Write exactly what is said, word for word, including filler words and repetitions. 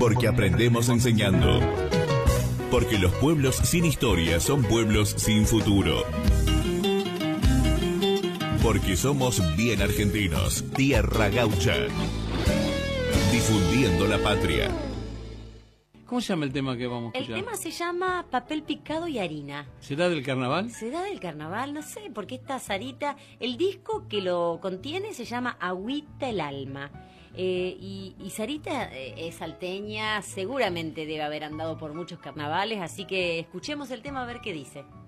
Porque aprendemos enseñando. Porque los pueblos sin historia son pueblos sin futuro. Porque somos bien argentinos. Tierra Gaucha. Difundiendo la patria. ¿Cómo se llama el tema que vamos a escuchar? El tema se llama Papel Picado y Harina. ¿Será del carnaval? ¿Será del carnaval? No sé, porque esta Sarita, el disco que lo contiene se llama Agüita el Alma. Eh, y, y Sarita eh, es salteña, seguramente debe haber andado por muchos carnavales, así que escuchemos el tema a ver qué dice.